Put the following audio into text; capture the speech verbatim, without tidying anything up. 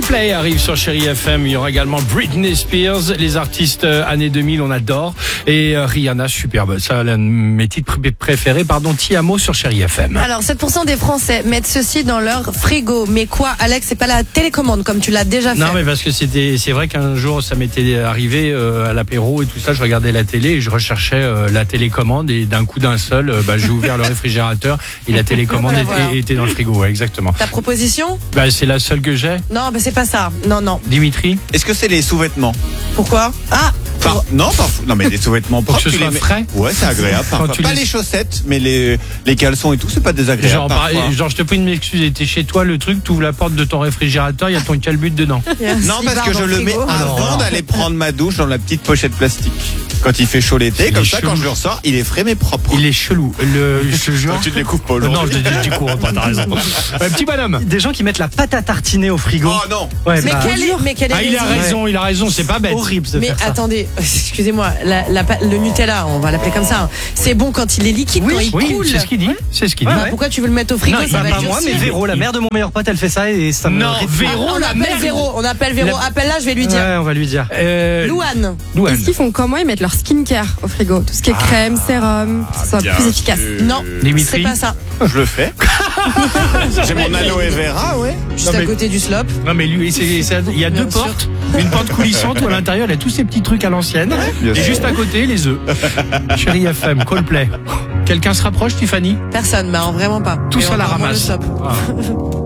Coldplay arrive sur Chérie F M. Il y aura également Britney Spears. Les artistes euh, années deux mille, on adore. Et euh, Rihanna, superbe. Ça, l'un de mes titres pr- préférés. Pardon, Tiamo sur Chérie F M. Alors, sept pour cent des Français mettent ceci dans leur frigo. Mais quoi, Alex, c'est pas la télécommande comme tu l'as déjà fait. Non, mais parce que c'était, c'est vrai qu'un jour, ça m'était arrivé euh, à l'apéro et tout ça. Je regardais la télé et je recherchais euh, la télécommande et d'un coup d'un seul, euh, bah, j'ai ouvert le réfrigérateur et la télécommande Voilà, était, voilà. était dans le frigo. Ouais, exactement. Ta proposition? Bah, c'est la seule que j'ai. Non, bah c'est pas ça. Non, non. Dimitri, Est-ce que c'est les sous-vêtements? Pourquoi? Ah, Par- Non, pas non, mais des sous-vêtements Pour que propres, ce tu soit les mets- frais. Ouais, c'est agréable. Quand parfois. tu Pas les- les chaussettes, mais les, les caleçons et tout, c'est pas désagréable. genre, par- parfois. genre, je te prie une excuse. T'es chez toi, le truc, tu ouvres la porte de ton réfrigérateur, il y a ton calbut dedans. il y a un Non, parce slibard que dans je le mets frigo. avant d'aller prendre ma douche dans la petite pochette plastique. Quand il fait chaud l'été, Il comme est ça, chelou. quand je le ressors, il est frais mais propre. Il est chelou. Le, je te jure. Quand tu ne les coupes pas Non, aujourd'hui. je te dis, je dis cours pas, t'as raison. Ouais, petit bonhomme. Des gens qui mettent la pâte à tartiner au frigo. Oh non. Ouais, Mais bah, quelle est, mais quelle est Ah, il a raison, il a raison, c'est pas bête. horrible de Mais faire ça. attendez, excusez-moi, la, la, pa- le Nutella, on va l'appeler comme ça, hein, c'est bon quand il est liquide, quand il Oui, coule. c'est ce qu'il dit. C'est ce qu'il dit. Bah, pourquoi tu veux le mettre au frigo? Non, Ça bah, va pas être moi, mais durci. Véro, la mère de mon meilleur pote, elle fait ça et ça me. Non, répugne. Véro, on la appelle mère. Véro, on appelle Véro. La- Appelle-la, je vais lui dire. Ouais, on va lui dire. Euh, Louane. Louane. Est-ce qu'ils font comment? Ils mettent leur skincare au frigo. Tout ce qui est crème, sérum, que ce soit bien plus efficace. sûr. Non, Dimitri. c'est pas ça. Je le fais. J'ai mon aloe vera, ouais. Juste Non, à mais- côté du slop. Non, mais lui, c'est- c'est- il y a Bien deux sûr. portes. Une porte coulissante où à l'intérieur, il y a tous ces petits trucs à l'ancienne. Bien Et sûr. juste à côté, les œufs. Chérie F M, Coldplay. Quelqu'un se rapproche, Tiffany? Personne, bah vraiment pas. Tous Et à la encore moins le ramasse. slop. Ah.